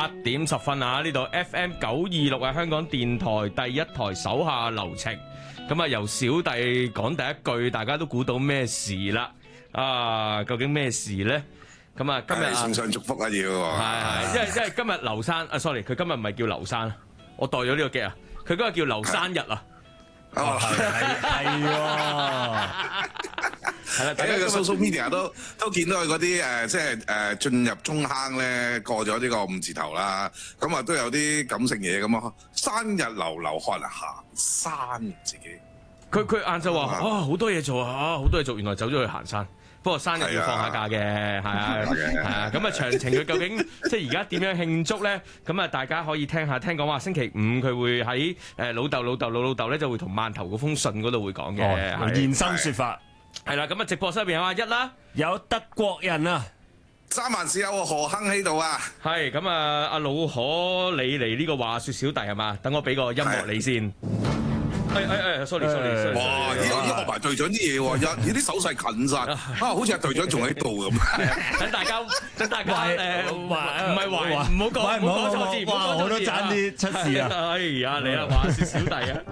8:10啊！呢度 FM 926啊，香港電台第一台手下留情。咁啊，由小弟講第一句，大家都估到咩事啦？啊，究竟咩事咧？咁啊，今日送上祝福啊要。 係，因為今日劉生啊 ，sorry， 佢今日唔係叫劉生，我代咗呢個 get 啊，佢今日叫劉生日啊。 哦，係喎。 係啦，睇佢個 social media 都見到佢嗰啲即係進入中坑咧，過咗呢個5字頭啦，咁啊都有啲感性嘢咁啊，生日流流可能行山自己。 佢晏晝話好多嘢做啊，好多嘢做，原來走咗去行山。不過生日要放下假嘅，係啊，咁啊詳情佢究竟即係而家點樣慶祝咧？咁啊大家可以聽下，聽講話星期五佢會喺老豆咧就會同饅頭嗰封信嗰度會講嘅， 現身説法。 係啦，咁啊直播室入邊有阿一啦， 有德國人啊 ，3萬市有個何亨喺度啊， 係咁啊阿老可你嚟呢個話説小弟係嘛？等我俾個音樂你先。sorry。 哇！呢個排隊長啲嘢喎，呢啲手勢近晒，好似阿隊長仲喺度咁。 等大家唔係懷，唔好講錯字， 我都爭啲出事啊！ 哎呀，你啊話説小弟啊，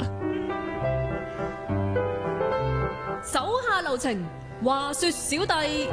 手下留情，話説小弟。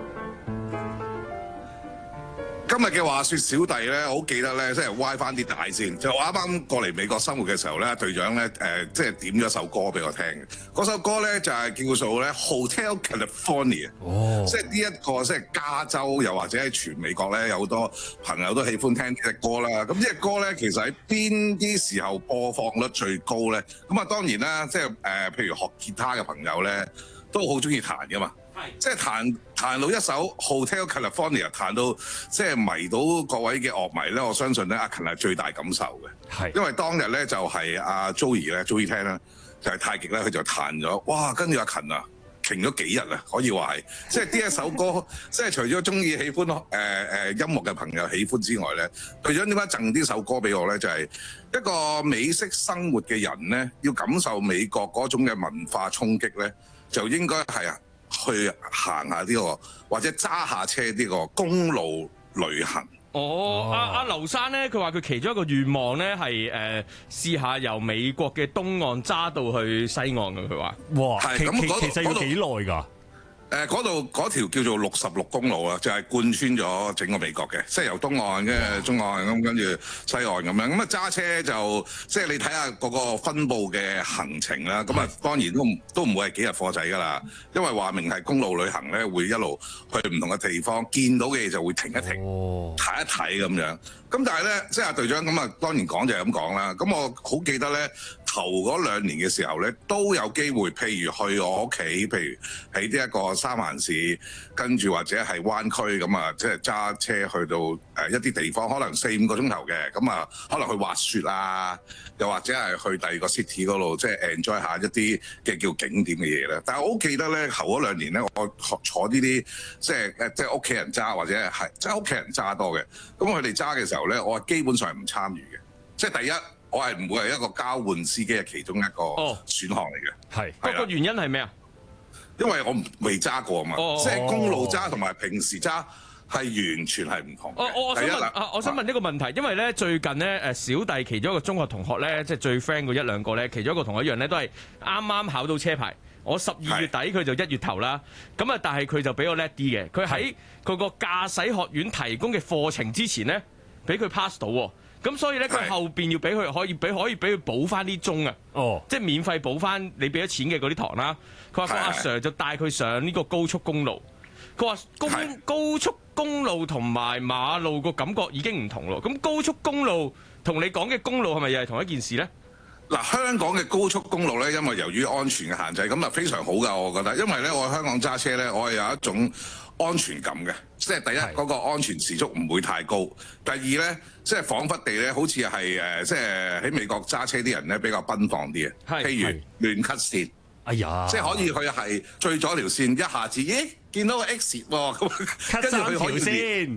今日嘅話説小弟咧，我好記得咧，即係歪翻啲帶先。就我啱啱過嚟美國生活嘅時候咧，隊長咧即係點咗首歌俾我聽嘅。嗰首歌咧就係叫做咧 Hotel California。即係呢一個即係加州又或者喺全美國咧有好多朋友都喜歡聽呢隻歌啦。咁呢隻歌咧其實喺邊啲時候播放率最高咧？咁啊當然啦，即係譬如學吉他嘅朋友咧都好中意彈噶嘛。即係彈到一首 Hotel California， 彈到即係迷到各位嘅樂迷咧，我相信咧阿勤係最大感受嘅。因為當日咧就係阿 Joey 聽啦，就係太極咧，佢就彈咗，哇！跟住阿勤啊，停咗幾日啊，可以話係，即係呢一首歌，即係除咗中意喜歡音樂嘅朋友喜歡之外咧，隊長點解贈呢首歌俾我咧？就係一個美式生活嘅人咧，要感受美國嗰種嘅文化衝擊咧，就應該係去行下呢個或者揸下車呢個公路旅行。 阿劉生咧，佢話佢其中一個願望咧係試下由美國嘅東岸揸到去西岸嘅。佢話：哇， 其實要幾耐㗎？ 嗰條叫做66公路啊，就係貫穿咗整個美國嘅，即係由東岸跟住中岸咁，跟住西岸咁樣。咁啊揸車就即係你睇下嗰個分佈嘅行程啦。咁啊當然都唔會係幾日貨仔㗎啦，因為話明係公路旅行咧，會一路去唔同嘅地方，見到嘅嘢就會停一停，睇一睇咁樣。咁但係咧，即係阿隊長咁啊，當然講就係咁講啦。咁我好記得咧，頭嗰2年嘅時候咧，都有機會，譬如去我屋企，譬如喺呢一個三藩市，跟住或者係灣區咁啊，即係揸車去到一啲地方，可能4-5個鐘頭嘅，咁啊，可能去滑雪啊，又或者係去第二個 city 嗰度，即係 enjoy 下一啲嘅叫景點嘅嘢咧。但係我好記得咧，頭嗰2年咧，我坐呢啲即係屋企人揸，或者係即係屋企人揸多嘅。咁佢哋揸嘅時候咧，我係基本上係唔參與嘅。即係第一，我係唔會係一個交換司機嘅其中一個選項嚟嘅。 係，嗰個原因係咩啊？ 因為我未揸過啊嘛，即係公路揸同埋平時揸係完全係唔同。 我想問一個問題，因為咧最近咧小弟其中一個中學同學咧，即係最 friend 嗰1-2個咧，其中一個同學一樣咧，都係啱啱考到車牌。我12月底，佢就1月頭啦。咁啊，但係佢就比我叻啲嘅。佢喺佢個駕駛學院提供嘅課程之前咧，俾佢 pass 到喎。咁所以咧，佢後邊要俾佢可以俾佢補翻啲鐘啊！即係免費補翻你俾咗錢嘅嗰啲堂啦。佢話個阿 Sir 就帶佢上呢個高速公路。佢話高速公路同埋馬路個感覺已經唔同咯。咁高速公路同你講嘅公路係咪又係同一件事咧？ 嗱，香港嘅高速公路咧，因為由於安全嘅限制，咁啊非常好㗎，我覺得。因為咧，我喺香港揸車咧，我係有一種安全感嘅。即係第一，嗰個安全時速唔會太高；第二咧，即係彷彿地咧，好似係即係喺美國揸車啲人咧比較奔放啲嘅。譬如亂 cut 線， 哎呀， 即係可以佢係最左條線，一下子咦見到個 exit 喎，咁跟住佢可以先。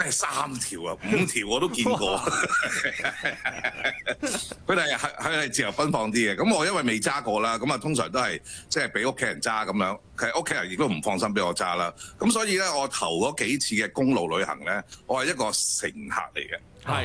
3條啊，5條我都見過。佢哋自由奔放啲嘅，咁我因為未揸過啦，咁啊通常都係即係俾屋企人揸咁樣，其實屋企人亦都唔放心俾我揸啦。咁所以咧，我頭嗰幾次嘅公路旅行咧，我係一個乘客嚟嘅。